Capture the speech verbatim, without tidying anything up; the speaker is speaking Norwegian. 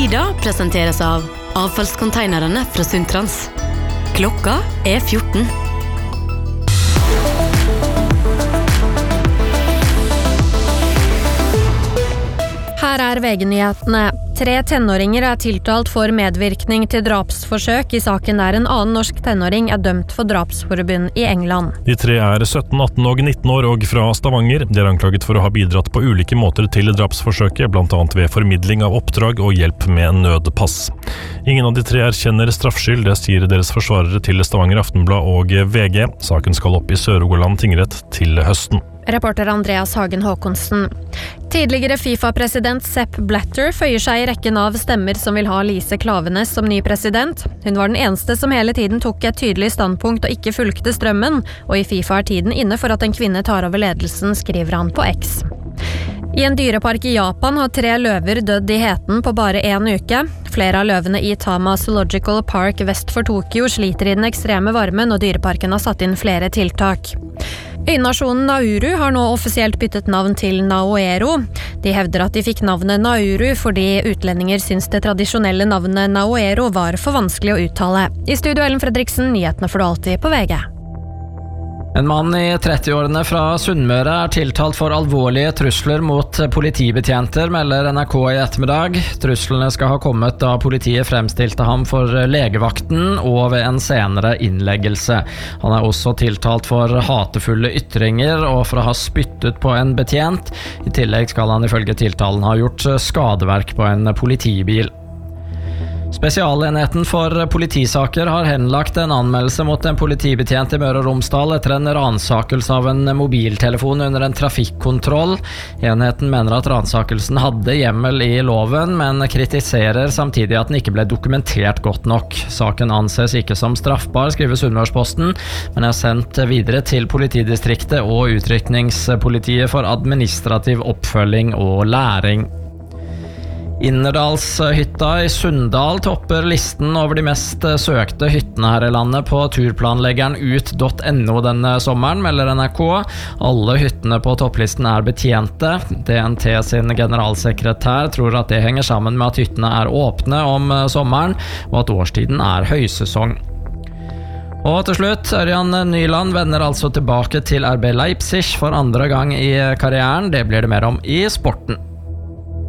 Nyda presenteres av avfallskonteinerne fra Sundtrans. Klokka er fjorten. Her er V G-nyhetene. Tre tenåringer er tiltalt for medvirkning til drapsforsøk i saken der en annen norsk tenåring er dømt for drapsforbund i England. De tre er sytten, atten og nitten år og fra Stavanger. De er anklaget for å ha bidratt på ulike måter til drapsforsøket, blant annet ved formidling av oppdrag og hjelp med nødpass. Ingen av de tre erkjenner straffskyld, det sier deres forsvarere til Stavanger Aftenblad og V G. Saken skal opp i Sør-Rogaland tingrett til høsten. Reporter Andreas Hagen Håkonsen. Tidligere FIFA-president Sepp Blatter føyer seg i rekken av stemmer som vil ha Lise Klaveness som ny president. Hun var den eneste som hele tiden tok et tydelig standpunkt og ikke fulgte strømmen, og i FIFA er tiden inne for at en kvinne tar over ledelsen, skriver han på X. I en dyrepark i Japan har tre løver dødd i heten på bare en uke. Flere av løvene i Tama Zoological Park vest for Tokyo sliter i den ekstreme varmen, og dyreparken har satt inn flere tiltak. Øynasjonen Nauru har nå offisielt byttet navn til Naoero. De hevder at de fikk navnet Nauru fordi utlendinger syns det tradisjonelle navnet Naoero var for vanskelig å uttale. I studio Ellen Fredriksen, nyhetene får du alltid på V G. En mann i trettiårene fra Sunnmøre er tiltalt for alvorlige trusler mot politibetjenter, melder N R K i ettermiddag. Truslene skal ha kommet da politiet fremstilte ham for legevakten og ved en senere innleggelse. Han er også tiltalt for hatefulle ytringer og for å ha spyttet på en betjent. I tillegg skal han ifølge tiltalen ha gjort skadeverk på en politibil. Spesialenheten for politisaker har henlagt en anmeldelse mot en politibetjent i Møre og Romsdal etter en ransakelse av en mobiltelefon under en trafikkontroll. Enheten mener at ransakelsen hadde hjemmel i loven, men kritiserer samtidig at den ikke ble dokumentert godt nok. Saken anses ikke som straffbar, skriver Sunnmørsposten, men er sendt videre til politidistriktet og utrykningspolitiet for administrativ oppfølging og læring. Innerdalshytta i Sunndal topper listen over de mest søkte hyttene her i landet på turplanleggeren ut punktum no denne sommeren, melder N R K. Alle hyttene på topplisten er betjente. D N T sin generalsekretær tror at det henger sammen med at hyttene er åpne om sommeren, og at årstiden er høysesong. Og til slutt, Ørjan Nyland vender altså tilbake til R B Leipzig for andre gang i karrieren. Det blir det mer om i sporten.